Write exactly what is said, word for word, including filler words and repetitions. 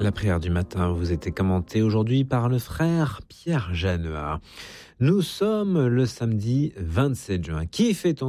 La prière du matin vous était commentée aujourd'hui par le frère Pierre Jeanneur. Nous sommes le samedi vingt-sept juin. Qui fêtons-nous ?